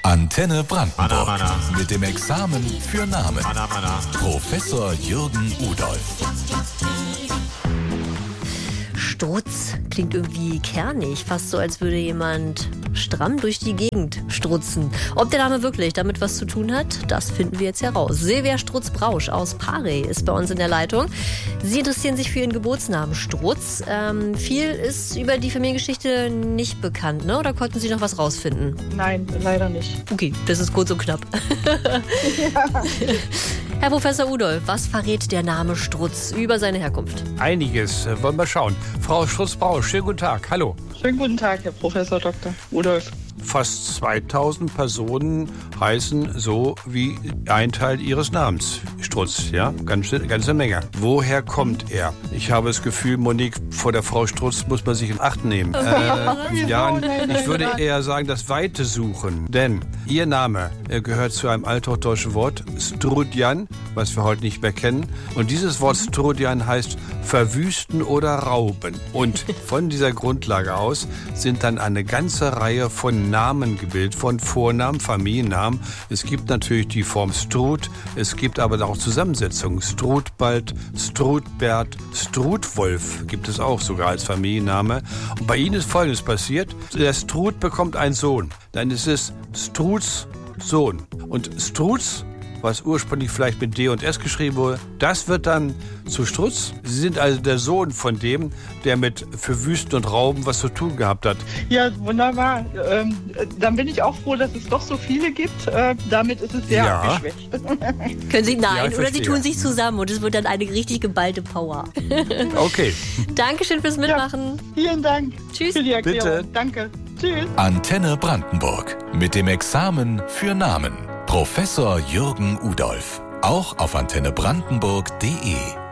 Antenne Brandenburg. Mit dem Examen für Namen. Professor Jürgen Udolph. Strutz klingt irgendwie kernig, fast so, als würde jemand stramm durch die Gegend strutzen. Ob der Name wirklich damit was zu tun hat, das finden wir jetzt heraus. Silvia Strutz-Brausch aus Parey ist bei uns in der Leitung. Sie interessieren sich für ihren Geburtsnamen Strutz. Viel ist über die Familiengeschichte nicht bekannt, ne? Oder konnten Sie noch was rausfinden? Nein, leider nicht. Okay, das ist kurz und knapp. Ja. Herr Professor Udolph, was verrät der Name Strutz über seine Herkunft? Einiges. Wollen wir schauen. Frau Strutz-Brausch, schönen guten Tag. Hallo. Schönen guten Tag, Herr Professor Dr. Udolph. Fast 2000 Personen heißen so wie ein Teil ihres Namens. Strutz, ja? Ganze Menge. Woher kommt er? Ich habe das Gefühl, Monique, vor der Frau Strutz muss man sich in Acht nehmen. Ich würde eher sagen, das Weite suchen. Denn ihr Name gehört zu einem althochdeutschen Wort, Strudjan, was wir heute nicht mehr kennen. Und dieses Wort Strudjan heißt verwüsten oder rauben. Und von dieser Grundlage aus sind dann eine ganze Reihe von Namen gebildet, von Vornamen, Familiennamen. Es gibt natürlich die Form Struth, es gibt aber auch Zusammensetzungen. Struthbald, Struthbert, Struthwolf gibt es auch sogar als Familienname. Und bei ihnen ist Folgendes passiert. Der Struth bekommt einen Sohn. Dann ist es Struths Sohn. Und Strutz, was ursprünglich vielleicht mit D und S geschrieben wurde, das wird dann zu Strutz. Sie sind also der Sohn von dem, der mit Verwüsten und Rauben was zu tun gehabt hat. Ja, wunderbar. Dann bin ich auch froh, dass es doch so viele gibt. Damit ist es sehr abgeschwächt. Können Sie, nein, Ja, oder Sie tun sich zusammen und es wird dann eine richtig geballte Power. Okay. Dankeschön fürs Mitmachen. Ja, vielen Dank. Tschüss. Für die Erklärung. Bitte. Danke. Tschüss. Antenne Brandenburg. Mit dem Examen für Namen. Professor Jürgen Udolph. Auch auf antennebrandenburg.de.